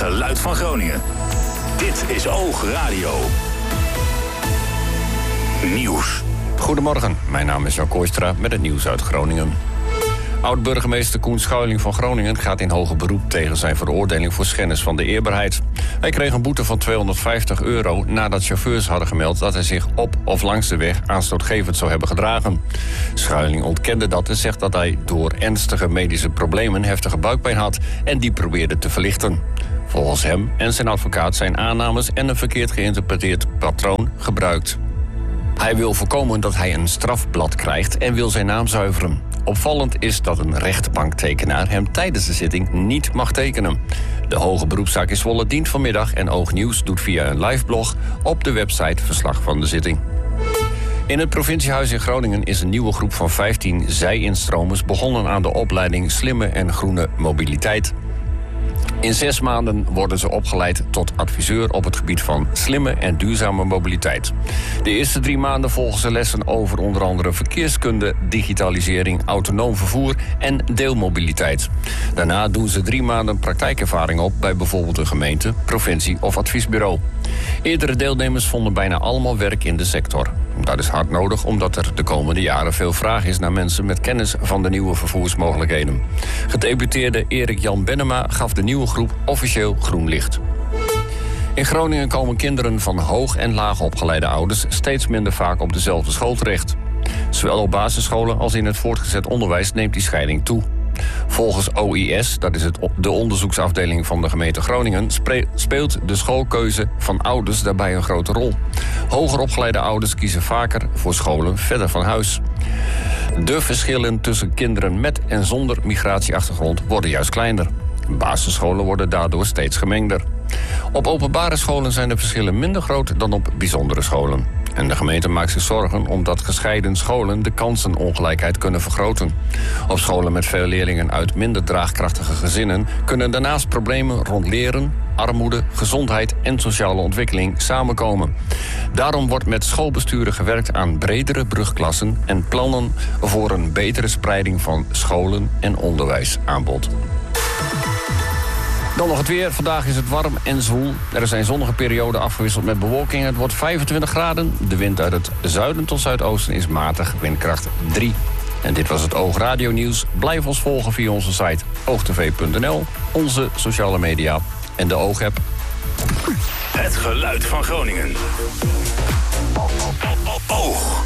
geluid van Groningen. Dit is Oog Radio. Nieuws. Goedemorgen, mijn naam is Jan Kooistra met het nieuws uit Groningen. Oud-burgemeester Koen Schuiling van Groningen gaat in hoger beroep tegen zijn veroordeling voor schennis van de eerbaarheid. Hij kreeg een boete van €250 nadat chauffeurs hadden gemeld dat hij zich op of langs de weg aanstootgevend zou hebben gedragen. Schuiling ontkende dat en zegt dat hij door ernstige medische problemen heftige buikpijn had en die probeerde te verlichten. Volgens hem en zijn advocaat zijn aannames en een verkeerd geïnterpreteerd patroon gebruikt. Hij wil voorkomen dat hij een strafblad krijgt en wil zijn naam zuiveren. Opvallend is dat een rechtbanktekenaar hem tijdens de zitting niet mag tekenen. De hoge beroepszaak in Zwolle dient vanmiddag en Oognieuws doet via een liveblog op de website verslag van de zitting. In het provinciehuis in Groningen is een nieuwe groep van 15 zij-instromers begonnen aan de opleiding Slimme en Groene Mobiliteit. In 6 maanden worden ze opgeleid tot adviseur op het gebied van slimme en duurzame mobiliteit. De eerste 3 maanden volgen ze lessen over onder andere verkeerskunde, digitalisering, autonoom vervoer en deelmobiliteit. Daarna doen ze 3 maanden praktijkervaring op bij bijvoorbeeld een gemeente, provincie of adviesbureau. Eerdere deelnemers vonden bijna allemaal werk in de sector. Dat is hard nodig omdat er de komende jaren veel vraag is naar mensen met kennis van de nieuwe vervoersmogelijkheden. Gedeputeerde Erik Jan Bennema gaf de nieuwe groep officieel groen licht. In Groningen komen kinderen van hoog- en laagopgeleide ouders steeds minder vaak op dezelfde school terecht. Zowel op basisscholen als in het voortgezet onderwijs neemt die scheiding toe. Volgens OIS, dat is de onderzoeksafdeling van de gemeente Groningen, speelt de schoolkeuze van ouders daarbij een grote rol. Hoger opgeleide ouders kiezen vaker voor scholen verder van huis. De verschillen tussen kinderen met en zonder migratieachtergrond worden juist kleiner. Basisscholen worden daardoor steeds gemengder. Op openbare scholen zijn de verschillen minder groot dan op bijzondere scholen. En de gemeente maakt zich zorgen omdat gescheiden scholen de kansenongelijkheid kunnen vergroten. Op scholen met veel leerlingen uit minder draagkrachtige gezinnen kunnen daarnaast problemen rond leren, armoede, gezondheid en sociale ontwikkeling samenkomen. Daarom wordt met schoolbesturen gewerkt aan bredere brugklassen en plannen voor een betere spreiding van scholen en onderwijsaanbod. Dan nog het weer. Vandaag is het warm en zwoel. Er zijn zonnige perioden afgewisseld met bewolking. Het wordt 25 graden. De wind uit het zuiden tot zuidoosten is matig, windkracht 3. En dit was het Oog Radio Nieuws. Blijf ons volgen via onze site oogtv.nl, onze sociale media en de Oog-app. Het geluid van Groningen. Oog.